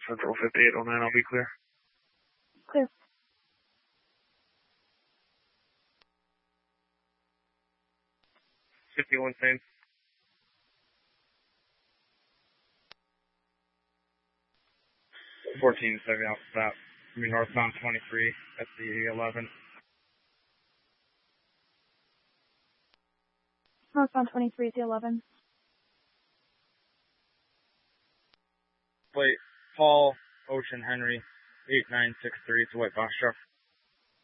Central 5809, I'll be clear. Clear. '51 same. 1470 off the bat. I mean, northbound 23 at the 11. Northbound 23 at the 11. Wait, Paul Ocean Henry 8963. It's a white box truck.